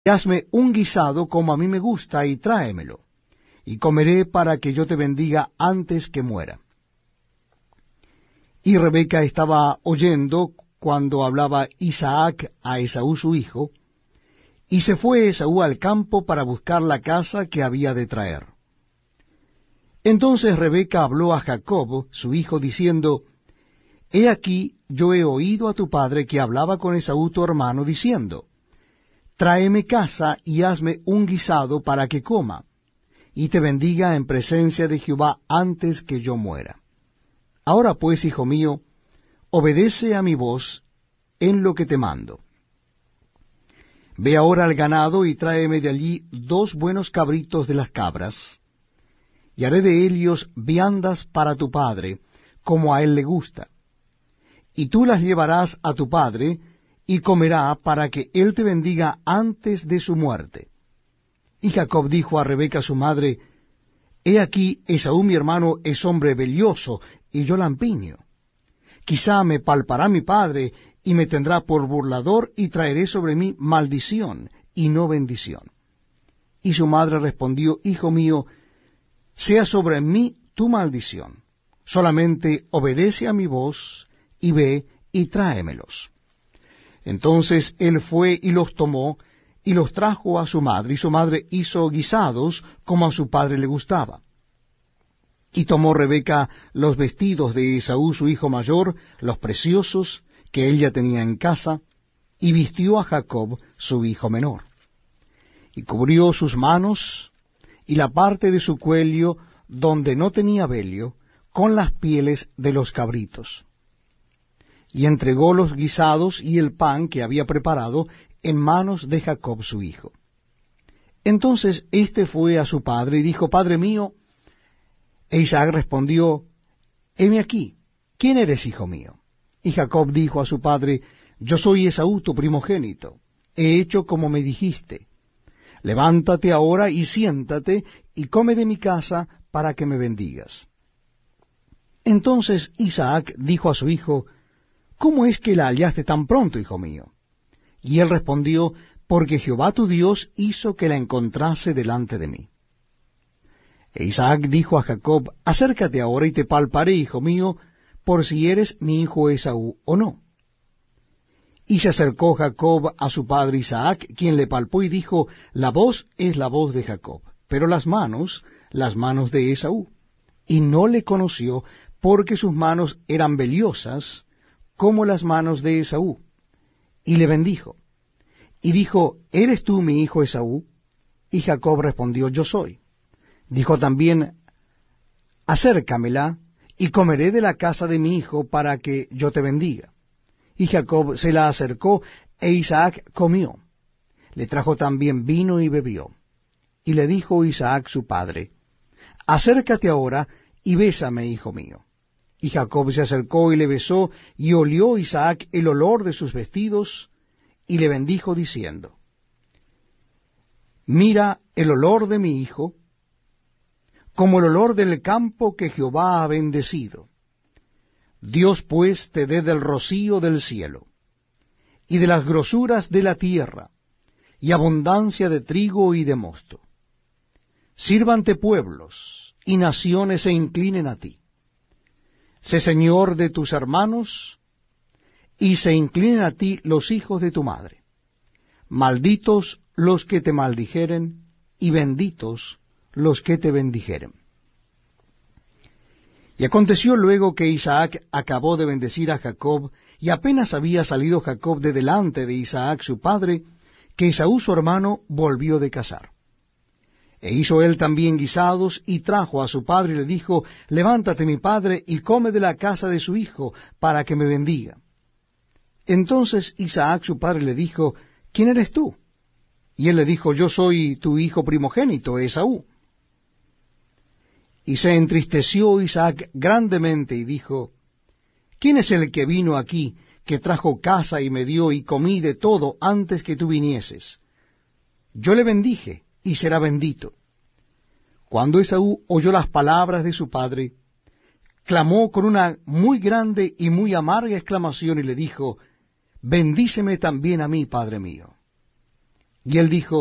hazme un guisado como a mí me gusta, y tráemelo, y comeré para que yo te bendiga antes que muera. Y Rebeca estaba oyendo cuando hablaba Isaac a Esaú su hijo, y se fue Esaú al campo para buscar la caza que había de traer. Entonces Rebeca habló a Jacob su hijo, diciendo, He aquí, yo he oído a tu padre que hablaba con Esaú tu hermano, diciendo, Tráeme caza y hazme un guisado para que coma, y te bendiga en presencia de Jehová antes que yo muera. Ahora pues, hijo mío, obedece a mi voz en lo que te mando. Ve ahora al ganado y tráeme de allí 2 buenos cabritos de las cabras, y haré de ellos viandas para tu padre, como a él le gusta. Y tú las llevarás a tu padre, y comerá para que él te bendiga antes de su muerte. Y Jacob dijo a Rebeca su madre, He aquí, Esaú mi hermano es hombre belloso, y yo lampiño. Quizá me palpará mi padre, y me tendrá por burlador, y traeré sobre mí maldición, y no bendición. Y su madre respondió, Hijo mío, sea sobre mí tu maldición. Solamente obedece a mi voz, y ve y tráemelos. Entonces él fue y los tomó, y los trajo a su madre, y su madre hizo guisados como a su padre le gustaba. Y tomó Rebeca los vestidos de Esaú su hijo mayor, los preciosos, que ella tenía en casa, y vistió a Jacob su hijo menor. Y cubrió sus manos, y la parte de su cuello, donde no tenía vello, con las pieles de los cabritos. Y entregó los guisados y el pan que había preparado en manos de Jacob su hijo. Entonces éste fue a su padre y dijo, Padre mío. E Isaac respondió, Heme aquí, ¿quién eres, hijo mío? Y Jacob dijo a su padre, Yo soy Esaú, tu primogénito. He hecho como me dijiste. Levántate ahora y siéntate, y come de mi casa, para que me bendigas. Entonces Isaac dijo a su hijo, ¿Cómo es que la hallaste tan pronto, hijo mío? Y él respondió, Porque Jehová tu Dios hizo que la encontrase delante de mí. E Isaac dijo a Jacob, Acércate ahora y te palparé, hijo mío, por si eres mi hijo Esaú o no. Y se acercó Jacob a su padre Isaac, quien le palpó y dijo, La voz es la voz de Jacob, pero las manos de Esaú. Y no le conoció, porque sus manos eran vellosas, como las manos de Esaú. Y le bendijo. Y dijo, ¿Eres tú mi hijo Esaú? Y Jacob respondió, Yo soy. Dijo también, Acércamela, y comeré de la casa de mi hijo, para que yo te bendiga. Y Jacob se la acercó, e Isaac comió. Le trajo también vino y bebió. Y le dijo Isaac su padre, Acércate ahora, y bésame, hijo mío. Y Jacob se acercó y le besó, y olió Isaac el olor de sus vestidos, y le bendijo diciendo, Mira el olor de mi hijo, como el olor del campo que Jehová ha bendecido. Dios pues te dé del rocío del cielo, y de las grosuras de la tierra, y abundancia de trigo y de mosto. Sírvante pueblos, y naciones se inclinen a ti. Sé señor de tus hermanos, y se inclinen a ti los hijos de tu madre. Malditos los que te maldijeren, y benditos los que te bendijeren. Y aconteció luego que Isaac acabó de bendecir a Jacob, y apenas había salido Jacob de delante de Isaac su padre, que Esaú su hermano volvió de cazar. E hizo él también guisados, y trajo a su padre, y le dijo, Levántate, mi padre, y come de la casa de su hijo, para que me bendiga. Entonces Isaac su padre le dijo, ¿Quién eres tú? Y él le dijo, Yo soy tu hijo primogénito, Esaú. Y se entristeció Isaac grandemente, y dijo, ¿Quién es el que vino aquí, que trajo caza y me dio, y comí de todo antes que tú vinieses? Yo le bendije, y será bendito. Cuando Esaú oyó las palabras de su padre, clamó con una muy grande y muy amarga exclamación, y le dijo, Bendíceme también a mí, padre mío. Y él dijo,